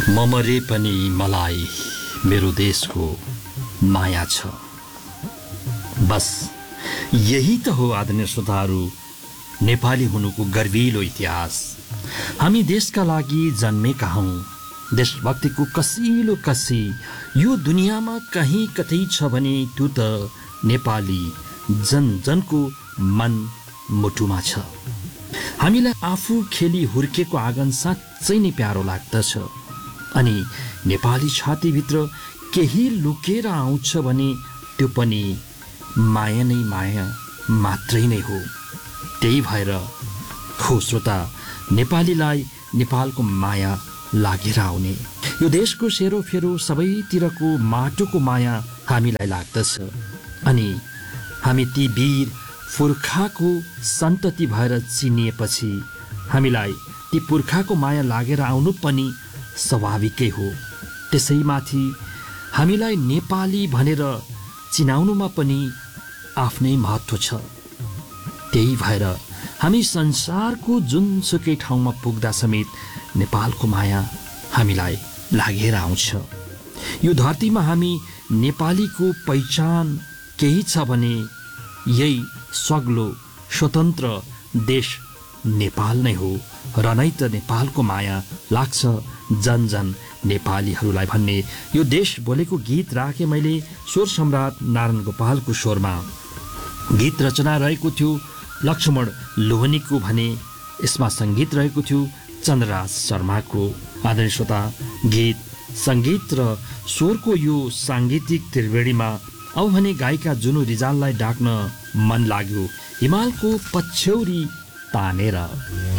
ममरे पनि मलाई मेरो देशको माया छ। बस यही त हो आदरणीय श्रोताहरू नेपाली हुनुको गर्विलो इतिहास। हामी देशका लागि जन्मेका हौं। देशभक्तिको कसिलो कसी यो दुनियाँमा कहीँ कतै छ भने त्यो त नेपाली जनजनको मन मुटुमा छ। हामीलाई आफू खेली हुर्केको आँगन साँच्चै नै प्यारो लाग्दछ। अनि नेपाली छातीभित्र केही लुकेर आउँछ भने त्यो पनि माया नै माया मात्रै नै हो। त्यही भएर हो श्रोता, नेपालीलाई नेपालको माया लागेर आउने। यो देशको सेरोफेरो सबैतिरको माटोको माया हामीलाई लाग्दछ। अनि हामी ती वीर पुर्खाको सन्तति भएर चिनिएपछि हामीलाई ती पुर्खाको माया लागेर आउनु पनि स्वाभाविकै हो। त्यसैमाथि हामीलाई नेपाली भनेर चिनाउनुमा पनि आफ्नै महत्त्व छ। त्यही भएर हामी संसारको जुनसुकै ठाउँमा पुग्दा समेत नेपालको माया हामीलाई लागेर आउँछ। यो धरतीमा हामी नेपालीको पहिचान केही छ भने यही सग्लो स्वतन्त्र देश नेपाल नै हो। र नै त नेपालको माया लाग्छ जन जन नेपालीहरूलाई भन्ने यो देश बोलेको गीत राखे मैले स्वर सम्राट नारायण गोपालको स्वरमा। गीत रचना रहेको थियो लक्ष्मण लोहनीको भने यसमा सङ्गीत रहेको थियो चन्द्रराज शर्माको। आदरणीय श्रोता, गीत सङ्गीत र स्वरको यो साङ्गीतिक त्रिवेणीमा अब भने गायिका जुनु रिजाललाई डाक्न मन लाग्यो हिमालको पछ्यौरी तानेर।